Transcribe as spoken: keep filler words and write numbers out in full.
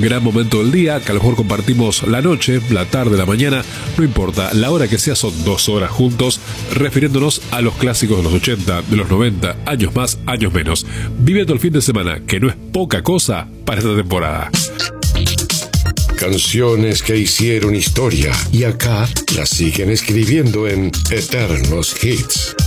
gran momento del día, que a lo mejor compartimos la noche, la tarde, la mañana, no importa, la hora que sea son dos horas juntos, refiriéndonos a los clásicos de los ochenta, de los noventa, años más, años menos, viviendo el fin de semana, que no es poca cosa para esta temporada. Canciones que hicieron historia y acá las siguen escribiendo en Eternos Hits.